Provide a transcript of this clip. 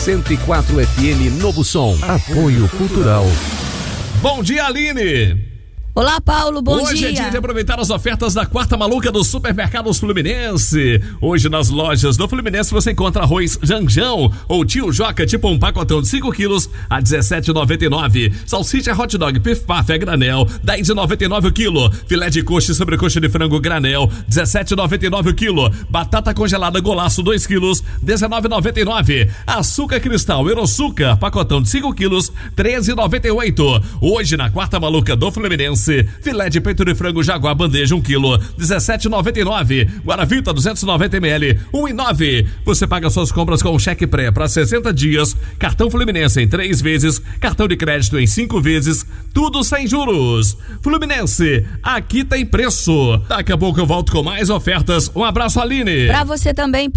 104 FM Novo Som. Apoio Cultural. Bom dia, Aline! Olá, Paulo, bom dia. Hoje é dia de aproveitar as ofertas da quarta maluca dos Supermercados Fluminense. Hoje nas lojas do Fluminense você encontra arroz Janjão ou Tio Joca, tipo um pacotão de 5 quilos a R$17,99. Salsicha hot dog Pif Paf é granel, R$10,99 o quilo. Filé de coxa e sobrecoxa de frango granel, R$17,99 o quilo. Batata congelada Golaço 2 quilos, R$19,99. Açúcar cristal Euroçúcar, pacotão de 5 quilos, R$13,98. Hoje na quarta maluca do Fluminense, filé de peito de frango Jaguar bandeja 1 kg, R$17,99. Guaravita 290 ml, R$1,09. Você paga suas compras com cheque pré para 60 dias, cartão Fluminense em 3 vezes, cartão de crédito em 5 vezes, tudo sem juros. Fluminense, aqui tem preço. Daqui a pouco eu volto com mais ofertas. Um abraço, Aline. Pra você também,